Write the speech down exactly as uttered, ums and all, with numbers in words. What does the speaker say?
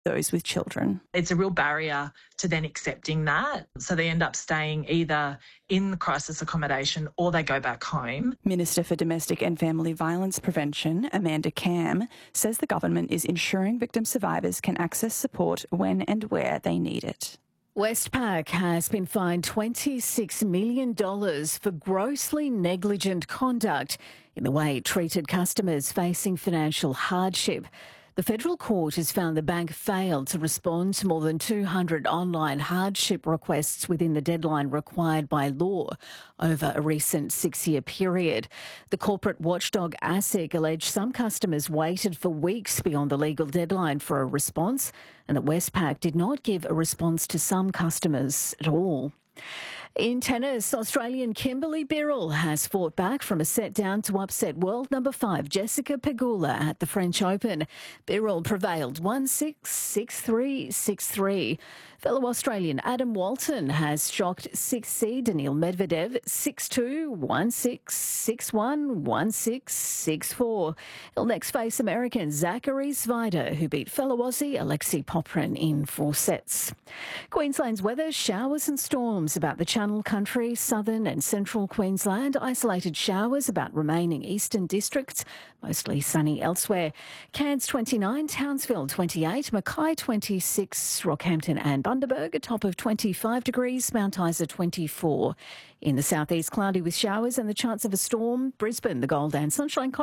those with children. It's a real barrier to then accepting that. So they end up staying either in crisis accommodation or they go back home. Minister for Domestic and Family Violence Prevention, Amanda Cam, says the government is ensuring victim survivors can access support when and where they need it. Westpac has been fined twenty-six million dollars for grossly negligent conduct in the way it treated customers facing financial hardship. The federal court has found the bank failed to respond to more than two hundred online hardship requests within the deadline required by law over a recent six-year period. The corporate watchdog ASIC alleged some customers waited for weeks beyond the legal deadline for a response and that Westpac did not give a response to some customers at all. In tennis, Australian Kimberly Birrell has fought back from a set down to upset world number five Jessica Pegula at the French Open. Birrell prevailed one six, six three, six three. Fellow Australian Adam Walton has shocked sixth seed Daniil Medvedev six two, one six, six one, one six, six four. He'll next face American Zachary Svider, who beat fellow Aussie Alexei Poprin in four sets. Queensland's weather, showers and storms about the Channel Country, southern and central Queensland. Isolated showers about remaining eastern districts, mostly sunny elsewhere. Cairns twenty-nine, Townsville twenty-eight, Mackay twenty-six, Rockhampton and Bundaberg a top of twenty-five degrees, Mount Isa twenty-four. In the southeast, cloudy with showers and the chance of a storm. Brisbane, the Gold and Sunshine Coast.